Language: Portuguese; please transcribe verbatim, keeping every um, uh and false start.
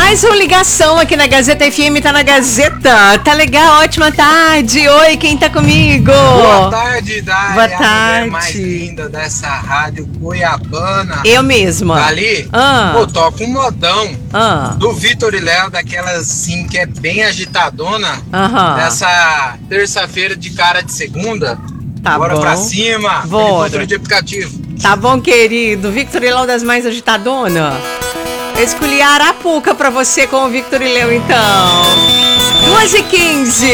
Mais uma ligação aqui na Gazeta F M, tá na Gazeta. Tá legal, ótima tarde. Oi, quem tá comigo? Boa tarde, Dai. Boa a tarde. mulher mais linda dessa rádio Goiabana. Eu mesma. Tá ali? Ah. Pô, toca um modão Ah. do Vitor e Léo, daquelas assim que é bem agitadona. Aham. Dessa terça-feira de cara de segunda. Tá Bora bom. pra cima. Bora. Cultura de aplicativo. Tá bom, querido. Victor e Léo das mais agitadona. Eu escolhi a Arapuca pra você com o Victor e Léo, então. duas e quinze.